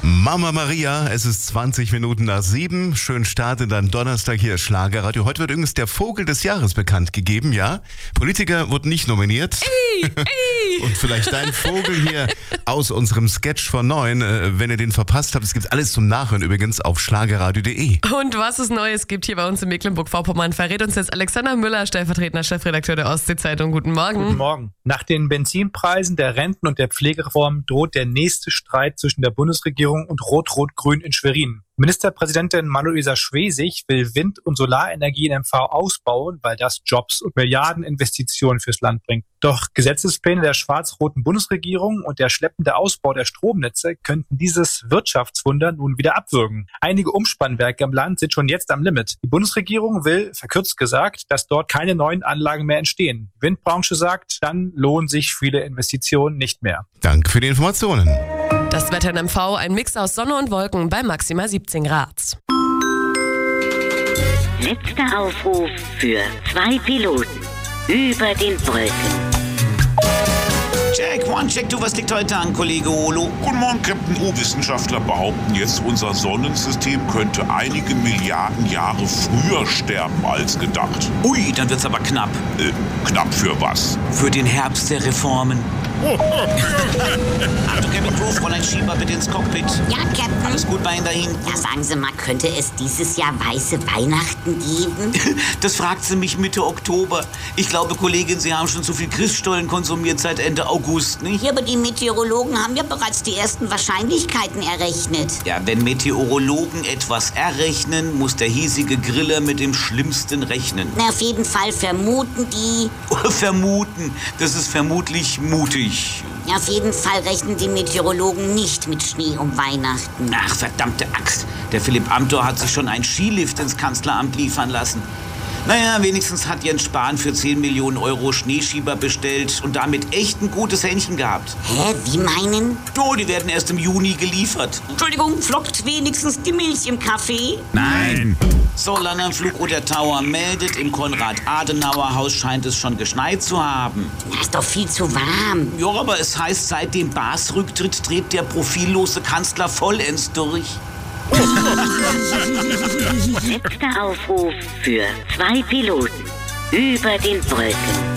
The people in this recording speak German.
Mama Maria, es ist 20 Minuten nach 7. Schönen Start in deinem Donnerstag hier, Schlagerradio. Heute wird übrigens der Vogel des Jahres bekannt gegeben, ja? Politiker wurden nicht nominiert. Und vielleicht dein Vogel hier aus unserem Sketch von 9. Wenn ihr den verpasst habt, es gibt alles zum Nachhören übrigens auf schlagerradio.de. Und was es Neues gibt hier bei uns in Mecklenburg-Vorpommern, verrät uns jetzt Alexander Müller, stellvertretender Chefredakteur der Ostsee-Zeitung. Guten Morgen. Guten Morgen. Nach den Benzinpreisen, der Renten- und der Pflegereform droht der nächste Streit zwischen der Bundesregierung und Rot-Rot-Grün in Schwerin. Ministerpräsidentin Maluisa Schwesig will Wind- und Solarenergie in MV ausbauen, weil das Jobs und Milliardeninvestitionen fürs Land bringt. Doch Gesetzespläne der schwarz-roten Bundesregierung und der schleppende Ausbau der Stromnetze könnten dieses Wirtschaftswunder nun wieder abwürgen. Einige Umspannwerke im Land sind schon jetzt am Limit. Die Bundesregierung will, verkürzt gesagt, dass dort keine neuen Anlagen mehr entstehen. Die Windbranche sagt, dann lohnen sich viele Investitionen nicht mehr. Danke für die Informationen. Das Wetter in MV, ein Mix aus Sonne und Wolken bei maximal 17 Grad. Letzter Aufruf für 2 Piloten über den Wolken. Check, one, check, du, was liegt heute an, Kollege Olo? Guten Morgen, Captain O. Wissenschaftler behaupten jetzt, unser Sonnensystem könnte einige Milliarden Jahre früher sterben als gedacht. Ui, dann wird's aber knapp. Knapp für was? Für den Herbst der Reformen. Achtung, Captain Crew, Fräulein Schieber, bitte ins Cockpit. Ja, Captain. Alles gut bei Ihnen dahin? Ja, sagen Sie mal, könnte es dieses Jahr weiße Weihnachten geben? Das fragt sie mich Mitte Oktober. Ich glaube, Kollegin, Sie haben schon zu viel Christstollen konsumiert seit Ende August, nicht? Ja, aber die Meteorologen haben ja bereits die ersten Wahrscheinlichkeiten errechnet. Ja, wenn Meteorologen etwas errechnen, muss der hiesige Griller mit dem Schlimmsten rechnen. Na, auf jeden Fall vermuten die... Vermuten, das ist vermutlich mutig. Ja, auf jeden Fall rechnen die Meteorologen nicht mit Schnee um Weihnachten. Ach, verdammte Axt. Der Philipp Amthor hat sich schon einen Skilift ins Kanzleramt liefern lassen. Naja, wenigstens hat Jens Spahn für 10 Millionen Euro Schneeschieber bestellt und damit echt ein gutes Händchen gehabt. Hä, wie meinen? Oh, die werden erst im Juni geliefert. Entschuldigung, flockt wenigstens die Milch im Kaffee? Nein. So, Landenflug oder Tower meldet, im Konrad-Adenauer-Haus scheint es schon geschneit zu haben. Na, ist doch viel zu warm. Ja, aber es heißt, seit dem Baas-Rücktritt dreht der profillose Kanzler vollends durch. Letzter Aufruf für 2 Piloten über den Wolken.